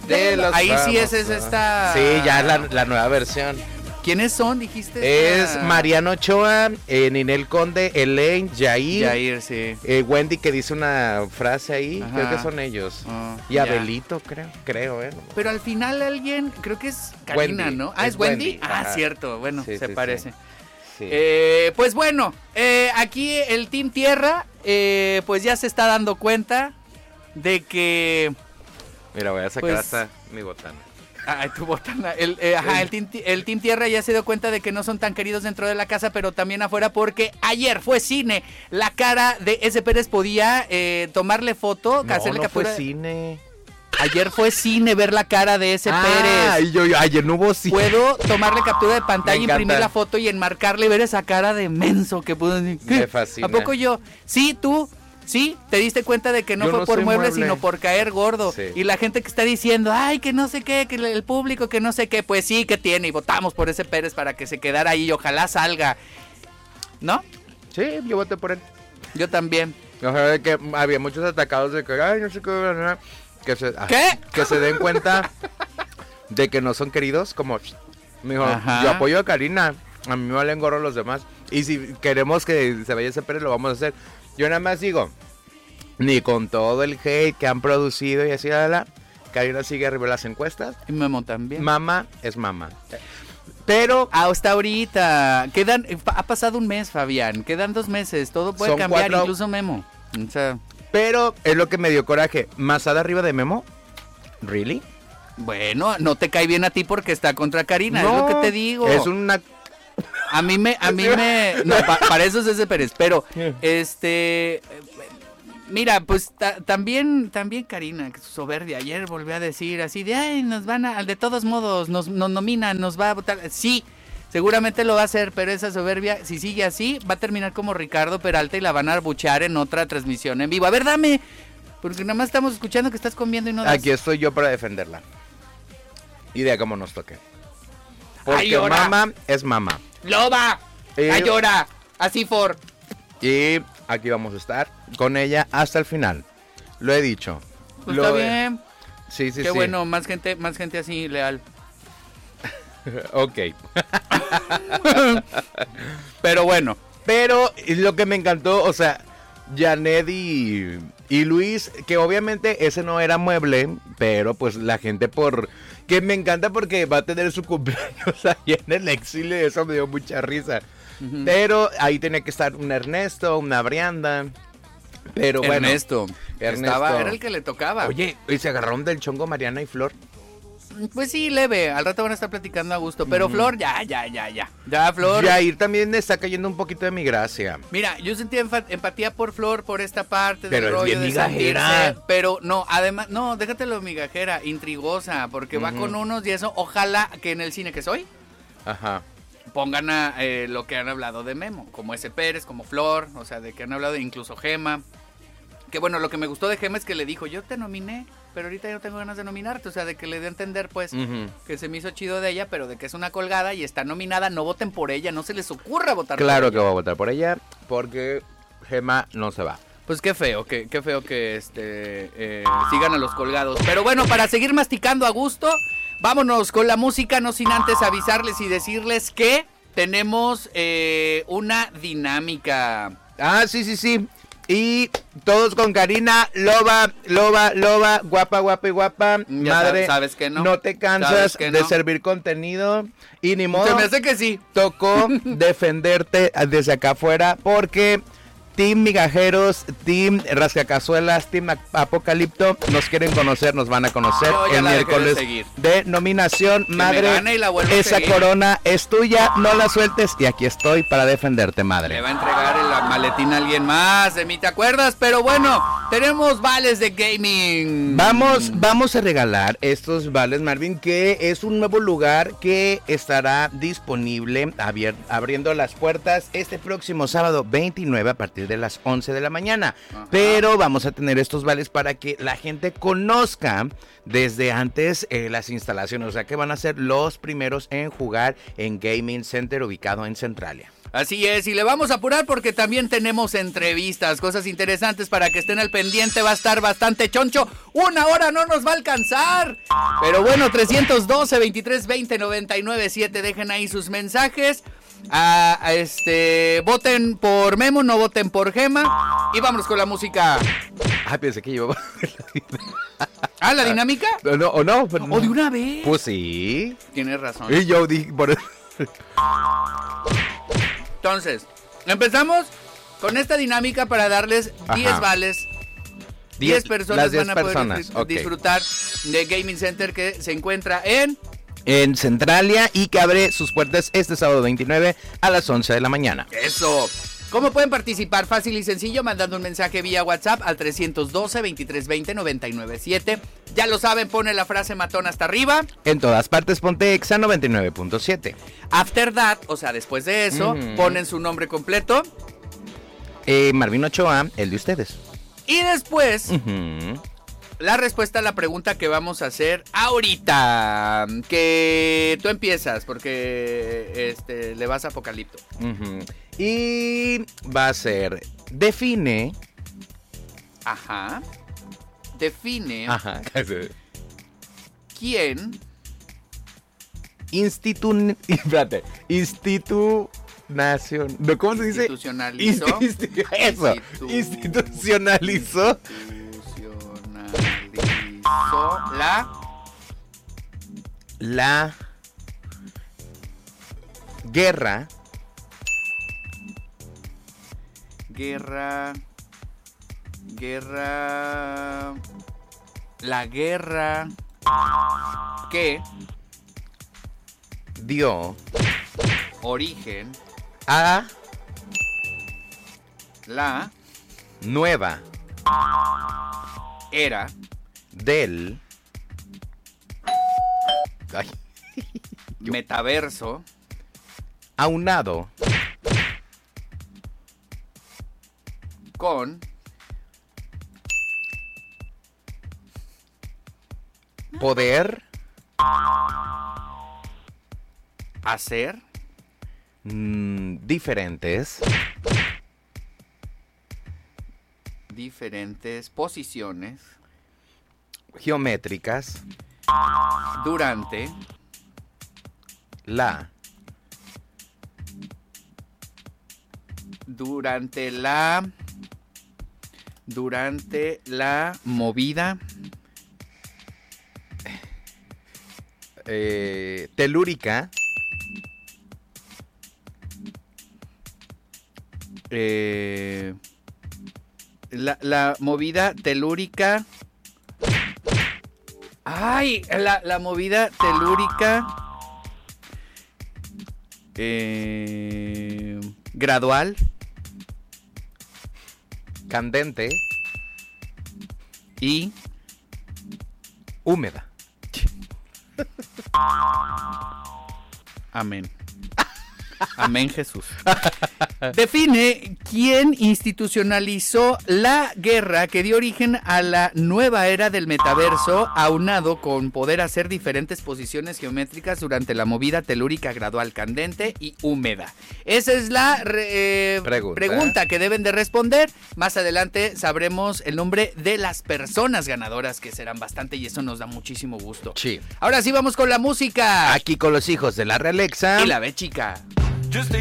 de los Ahí famosos. sí es esta... Sí, ya la nueva versión. ¿Quiénes son, dijiste? Es Mariano Ochoa, Ninel Conde, Elaine, Yair, sí. Wendy, que dice una frase ahí. Ajá. Creo que son ellos. Y Ya. Abelito, creo. Pero al final alguien, creo que es Karina, Wendy. ¿no? Ah, ¿es Wendy? Ah, Ajá. cierto, bueno, Sí, se sí, parece. Sí. Pues bueno, aquí el Team Tierra, pues ya se está dando cuenta de que... Mira, voy a sacar pues, hasta mi botana. Ay, tu botana. El Team Tierra ya se dio cuenta de que no son tan queridos dentro de la casa, pero también afuera, porque ayer fue cine. La cara de ese Pérez podía tomarle foto, hacerle No captura. fue cine. Ayer fue cine ver la cara de ese Pérez. Y yo, ayer no hubo cine. Puedo tomarle captura de pantalla, Me encanta. imprimir la foto y enmarcarle y ver esa cara de menso que pudo decir. Me fascina. ¿A poco yo? Sí, tú. Sí, te diste cuenta de que no Yo fue no por soy muebles, mueble. sino por caer gordo. Sí. Y la gente que está diciendo, ay, que no sé qué, que el público, que no sé qué. Pues sí, que tiene. Y votamos por ese Pérez para que se quedara ahí y ojalá salga. ¿No? Sí, yo voté por él. Yo también. O sea, de que había muchos atacados de que, ay, no sé qué, ¿Qué? Que se den cuenta de que no son queridos, como, me dijo, Ajá. yo apoyo a Karina, a mí me valen gorro los demás, y si queremos que se vaya ese Pérez, lo vamos a hacer. Yo nada más digo, ni con todo el hate que han producido y así, Karina sigue arriba de las encuestas, Y Memo también. mamá es mamá. Pero Hasta ahorita. Ha pasado un mes, Fabián. Quedan 2 meses. Todo puede Son cambiar, 4. incluso Memo. O sea, Pero es lo que me dio coraje. ¿Masada arriba de Memo? ¿Really? bueno, no te cae bien a ti porque está contra Karina, No, es lo que te digo. Es una... A mí me, no, para eso es ese Pérez, pero, mira, pues también Karina, que su soberbia, ayer volvió a decir así de, ay, de todos modos, nos nominan, nos va a votar, sí, seguramente lo va a hacer, pero esa soberbia, si sigue así, va a terminar como Ricardo Peralta y la van a abuchear en otra transmisión en vivo. A ver, dame, porque nada más estamos escuchando que estás comiendo y no das. Aquí estoy yo para defenderla. Y de cómo nos toque. Porque ¡Ay, llora! mamá es mamá. ¡Loba! ¡Llora! Así for. Y aquí vamos a estar con ella hasta el final. Lo he dicho. Pues está bien. Sí, sí, Qué sí. bueno, más gente así leal. Ok. Pero bueno. Pero lo que me encantó, o sea, Janet y Luis, que obviamente ese no era mueble, pero pues la gente que me encanta porque va a tener su cumpleaños ahí en el exilio y eso me dio mucha risa. Uh-huh. Pero ahí tenía que estar un Ernesto, una Brianda. Pero bueno. Ernesto. Era el que le tocaba. Oye, ¿y se agarraron del chongo Mariana y Flor? Pues sí, leve. Al rato van a estar platicando a gusto. Pero Flor, ya. Ya, Flor. Jair también está cayendo un poquito de mi gracia. Mira, yo sentí empatía por Flor, por esta parte Pero del es rollo bien de migajera. sentirse, pero no, además, no, déjatelo migajera, intrigosa, porque va con unos y eso, ojalá que en el cine que soy, Ajá. pongan a lo que han hablado de Memo, como ese Pérez, como Flor, o sea, de que han hablado incluso Gema. Que bueno, lo que me gustó de Gema es que le dijo, yo te nominé, pero ahorita yo no tengo ganas de nominarte, o sea, de que le dé a entender, pues, que se me hizo chido de ella, pero de que es una colgada y está nominada, no voten por ella, no se les ocurra votar Claro por que ella. voy a votar por ella, porque Gema no se va. Pues qué feo que sigan a los colgados. Pero bueno, para seguir masticando a gusto, vámonos con la música, no sin antes avisarles y decirles que tenemos una dinámica. Ah, sí. Y todos con Karina, loba, guapa y guapa. Ya Madre, sabes que no. No te cansas Sabes que de no. servir contenido. Y ni modo, Se me hace que sí. tocó defenderte desde acá afuera porque Team Migajeros, Team Rascacazuelas, Team Apocalipto nos quieren conocer, nos van a conocer Yo ya el la dejé de miércoles seguir. de nominación. me Madre, gane y la vuelvo a esa seguir. corona es tuya, no la sueltes y aquí estoy para defenderte, madre. Le va a entregar la maletina a alguien más, de mí te acuerdas, pero bueno, tenemos vales de gaming. Vamos a regalar estos vales, Marvin, que es un nuevo lugar que estará disponible, abriendo las puertas este próximo sábado 29 a partir de las 11 de la mañana. Ajá. Pero vamos a tener estos vales para que la gente conozca desde antes las instalaciones, o sea que van a ser los primeros en jugar en Gaming Center ubicado en Centralia. Así es, y le vamos a apurar porque también tenemos entrevistas, cosas interesantes para que estén al pendiente, va a estar bastante choncho, 1 hora no nos va a alcanzar, pero bueno, 312-2320-997, dejen ahí sus mensajes, voten por Memo, no voten por Gema, y vámonos con la música. Pensé que llevaba ¿La dinámica? No, ¿O de una vez? Pues sí. Tienes razón. Y yo dije, Entonces, empezamos con esta dinámica para darles 10 vales. 10 personas van a poder disfrutar de Gaming Center que se encuentra en Centralia y que abre sus puertas este sábado 29 a las 11 de la mañana. Eso. ¿Cómo pueden participar? Fácil y sencillo, mandando un mensaje vía WhatsApp al 312-2320-997. Ya lo saben, pone la frase matón hasta arriba. En todas partes ponte Exa 99.7. After that, o sea, después de eso, ponen su nombre completo. Marvin Ochoa, el de ustedes. Y después, la respuesta a la pregunta que vamos a hacer ahorita. Que tú empiezas, porque le vas a Apocalipto. Y va a ser, define. Define. ¿Quién? ¿Cómo se dice? Institucionalizó. Institucionalizó la guerra. La guerra que dio origen a la nueva era del metaverso aunado con poder hacer diferentes posiciones geométricas durante la movida telúrica la movida telúrica. La movida telúrica gradual, candente y húmeda. Amén. Amén, Jesús. Define quién institucionalizó la guerra que dio origen a la nueva era del metaverso, aunado con poder hacer diferentes posiciones geométricas durante la movida telúrica gradual, candente y húmeda. Esa es la pregunta que deben de responder. Más adelante sabremos el nombre de las personas ganadoras, que serán bastante, y eso nos da muchísimo gusto. Sí. Ahora sí vamos con la música. Aquí con los hijos de la Realexa Y la B chica.